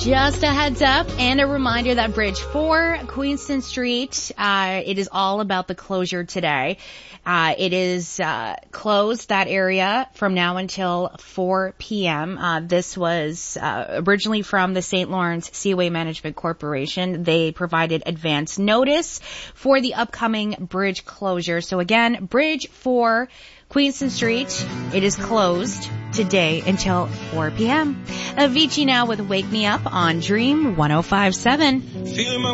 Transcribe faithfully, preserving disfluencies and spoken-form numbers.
Just a heads up and a reminder that Bridge four, Queenston Street, uh, it is all about the closure today. Uh, it is, uh, closed, that area, from now until four p.m. Uh, this was, uh, originally from the Saint Lawrence Seaway Management Corporation. They provided advance notice for the upcoming bridge closure. So again, Bridge four, Queenston Street, it is closed today until four p.m. Avicii now with Wake Me Up on Dream one oh five point seven.